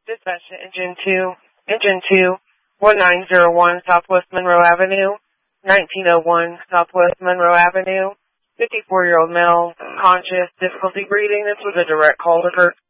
Dispatch to Engine 2, 1901 Southwest Monroe Avenue, 1901 Southwest Monroe Avenue, 54-year-old male, conscious, difficulty breathing. This was a direct call to Kurt.